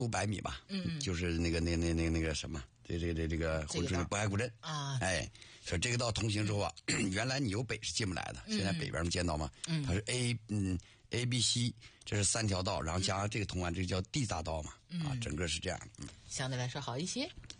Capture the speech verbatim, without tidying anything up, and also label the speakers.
Speaker 1: 五百米吧，嗯，就是那个那那那那个什么，这这这这个珲春渤海古镇啊，哎，说这个道通行之后啊，嗯、原来你由北是进不来的，现在北边没见到吗？嗯，它是 A 嗯 A B C， 这是三条道，然后加上这个通完，这个叫 D 大道嘛，嗯、啊，整个是这样，嗯，
Speaker 2: 相对来说好一些。